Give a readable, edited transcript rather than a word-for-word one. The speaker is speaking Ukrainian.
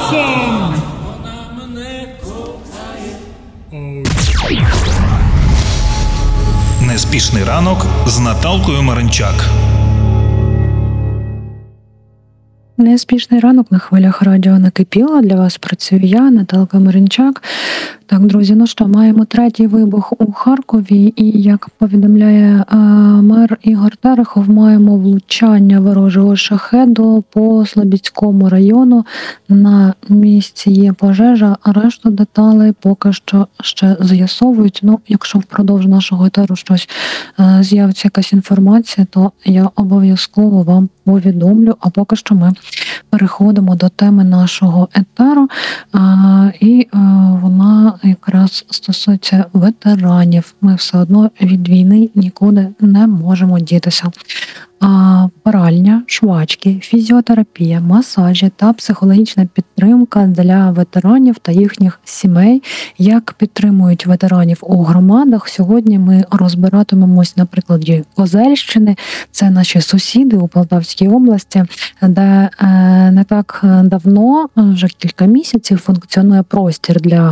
Awesome! Неспішний ранок з Наталкою Маринчак. Неспішний ранок на хвилях радіо «Накипіло». Для вас працюю я, Наталка Маринчак. Так, друзі, ну що, маємо третій вибух у Харкові, і, як повідомляє мер Ігор Терехов, маємо влучання ворожого шахеду по Слобідському району. На місці є пожежа, а решту деталей поки що ще з'ясовують. Ну, якщо впродовж нашого етеру щось з'явиться якась інформація, то я обов'язково вам повідомлю. А поки що ми переходимо до теми нашого етеру, і вона якраз стосується ветеранів. Ми все одно від війни нікуди не можемо дітися. Пральня, швачки, фізіотерапія, масажі та психологічна підтримка для ветеранів та їхніх сімей. Як підтримують ветеранів у громадах? Сьогодні ми розбиратимемось на прикладі Козельщини. Це наші сусіди у Полтавській області, де не так давно, вже кілька місяців, функціонує простір для